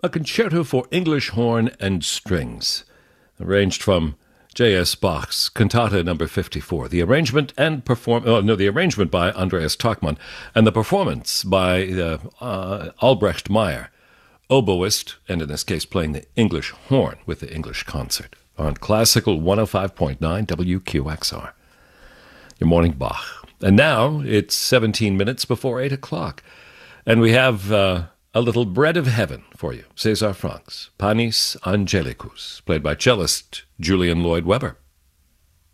a concerto for English horn and strings, arranged from J.S. Bach's Cantata Number 54. The arrangement by Andreas Tachmann, and the performance by Albrecht Meyer, oboist, and in this case playing the English horn with the English concert on Classical 105.9 WQXR. Your morning Bach. And now it's 17 minutes before 8 o'clock, and we have a little bread of heaven for you, César Franck's Panis Angelicus, played by cellist Julian Lloyd Webber.